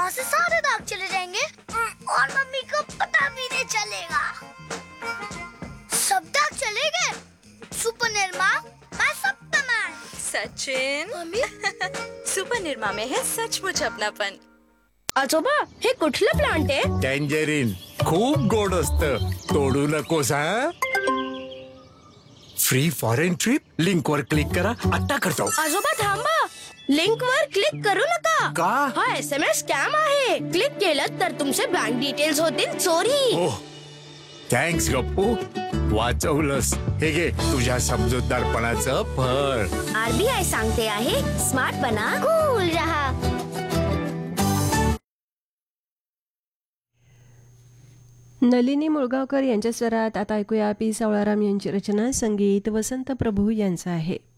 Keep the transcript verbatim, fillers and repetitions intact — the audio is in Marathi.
वहाँ से सारे दाग चले जाएंगे और मम्मी को पता भी नहीं चलेगा। सब दाग चले गए। सुपर निर्मा का सप्तमैन। सचिन मम्मी सुपर निर्मा में है सचमुच अपनापन। आजोबा हे कुठलं प्लांट आहे? टँजरीन खूप गोड असतं, तोडू नकोस हा. फ्री फॉरेन ट्रिप लिंक वर क्लिक करा, आता करतो. आजोबा थांबा, लिंक वर क्लिक करू नका. का? हा एस एम एस स्कॅम आहे. क्लिक केलं तर तुमचे बँक डिटेल्स होतील चोरी. ओह थँक्स गप्पू, वाचवलंस. हे घे तुझ्या समजूतदारपणाचं फळ. आरबीआय सांगते आहे स्मार्ट बना कूल रहा. नलिनी मुळगावकर यांच्या स्वरात आता ऐकूया पी सावळाराम यांची रचना, संगीत वसंत प्रभू यांचं आहे.